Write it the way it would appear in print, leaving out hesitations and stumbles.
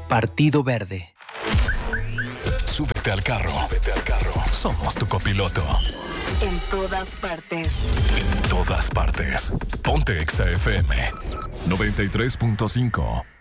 Partido Verde. Súbete al carro. Somos tu copiloto. En todas partes. En todas partes. Ponte Exa FM 93.5.